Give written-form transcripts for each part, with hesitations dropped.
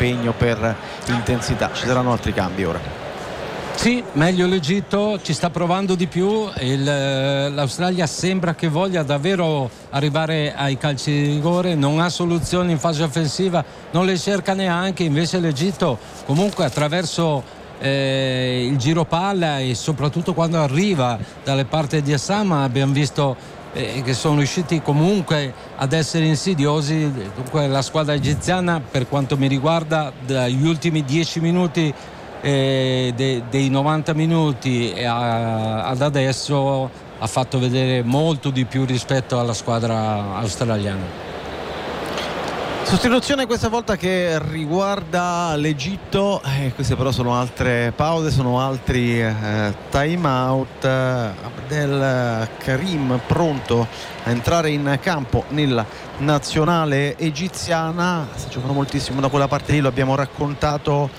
impegno, per intensità. Ci saranno altri cambi ora. Sì, meglio l'Egitto, ci sta provando di più. L'Australia sembra che voglia davvero arrivare ai calci di rigore, non ha soluzioni in fase offensiva, non le cerca neanche. Invece l'Egitto comunque attraverso il giro palla e soprattutto quando arriva dalle parti di Assama abbiamo visto che sono riusciti comunque ad essere insidiosi. Dunque la squadra egiziana, per quanto mi riguarda, dagli ultimi 10 minuti dei 90 minuti ad adesso ha fatto vedere molto di più rispetto alla squadra australiana. Sostituzione questa volta che riguarda l'Egitto, queste però sono altre pause, sono altri time out. Abdel Karim pronto a entrare in campo nella nazionale egiziana. Si giocano moltissimo da quella parte lì, lo abbiamo raccontato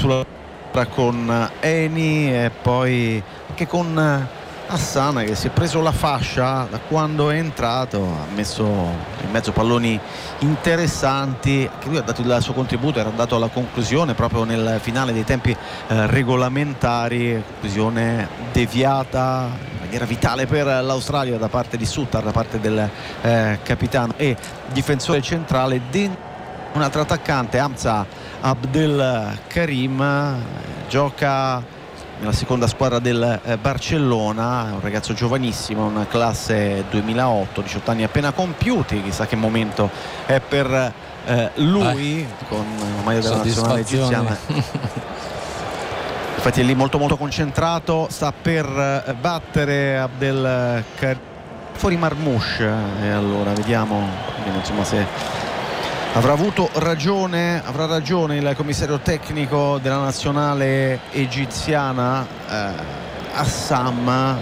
con Eni e poi anche con Hassana, che si è preso la fascia da quando è entrato, ha messo in mezzo palloni interessanti, che lui ha dato il suo contributo, era andato alla conclusione proprio nel finale dei tempi regolamentari, conclusione deviata in maniera vitale per l'Australia da parte di Sutter, da parte del capitano e difensore centrale. Un altro attaccante, Hamza Abdel Karim, gioca nella seconda squadra del Barcellona, è un ragazzo giovanissimo, una classe 2008, 18 anni appena compiuti. Chissà che momento è per lui con la maglia della nazionale egiziana. Infatti è lì molto concentrato, sta per battere Abdel Karim fuori Marmoush, e allora vediamo insomma se avrà ragione il commissario tecnico della nazionale egiziana, Assam. Ha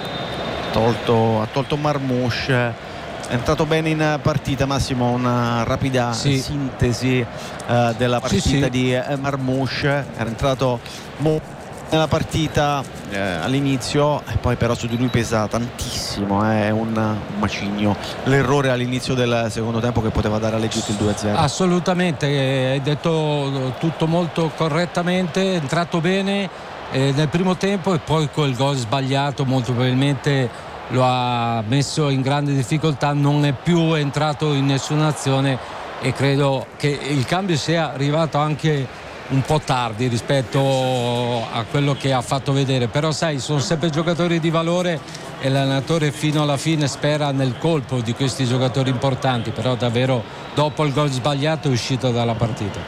tolto Marmoush, è entrato bene in partita. Massimo, una rapida sintesi della partita di Marmoush. Era entrato nella partita all'inizio, e poi però su di lui pesa tantissimo, è un macigno l'errore all'inizio del secondo tempo che poteva dare all'Egitto il 2-0. Assolutamente, hai detto tutto molto correttamente, è entrato bene nel primo tempo e poi quel gol sbagliato molto probabilmente lo ha messo in grande difficoltà, non è più entrato in nessuna azione e credo che il cambio sia arrivato anche un po' tardi rispetto a quello che ha fatto vedere, però sai, sono sempre giocatori di valore e l'allenatore fino alla fine spera nel colpo di questi giocatori importanti, però davvero dopo il gol sbagliato è uscito dalla partita.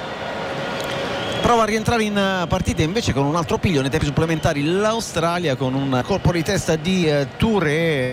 Prova a rientrare in partita invece con un altro piglio nei tempi supplementari l'Australia, con un colpo di testa di Touré,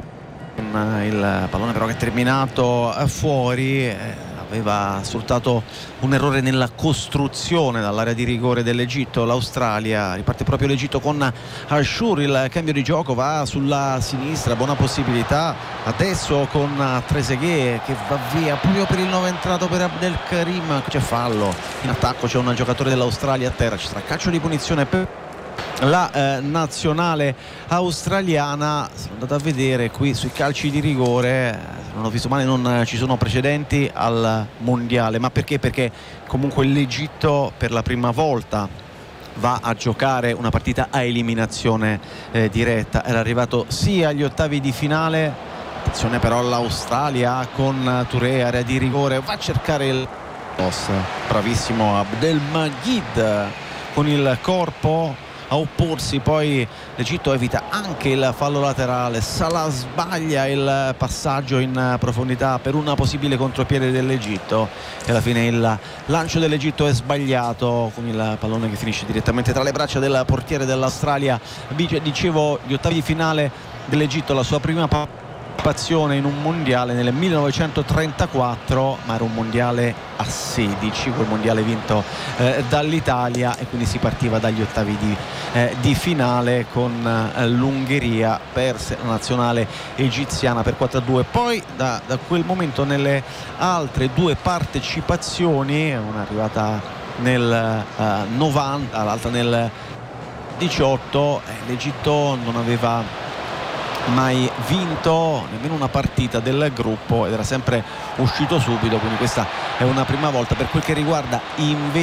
il pallone però che è terminato fuori. Aveva sfruttato un errore nella costruzione dall'area di rigore dell'Egitto. L'Australia riparte proprio l'Egitto con Ashur, il cambio di gioco va sulla sinistra, buona possibilità adesso con Trezeguet che va via proprio per il nuovo entrato per Abdel Karim. C'è fallo in attacco, c'è un giocatore dell'Australia a terra, ci sarà calcio di punizione per la nazionale australiana. Sono andato a vedere qui sui calci di rigore, non ho visto male, non ci sono precedenti al mondiale. Ma perché? Perché comunque l'Egitto per la prima volta va a giocare una partita a eliminazione diretta. Era arrivato sì agli ottavi di finale. Attenzione però l'Australia con Touré, area di rigore, va a cercare il bravissimo Abdelmajid con il corpo a opporsi, poi l'Egitto evita anche il fallo laterale. Salah sbaglia il passaggio in profondità per una possibile contropiede dell'Egitto e alla fine il lancio dell'Egitto è sbagliato, con il pallone che finisce direttamente tra le braccia del portiere dell'Australia. Dicevo, gli ottavi di finale dell'Egitto, la sua prima partecipazione in un mondiale nel 1934, ma era un mondiale a 16, quel mondiale vinto dall'Italia, e quindi si partiva dagli ottavi di finale con l'Ungheria. Perse la nazionale egiziana per 4-2. Poi da quel momento nelle altre due partecipazioni, una arrivata nel 90, l'altra nel 18, l'Egitto non aveva mai vinto nemmeno una partita del gruppo ed era sempre uscito subito, quindi questa è una prima volta. Per quel che riguarda invece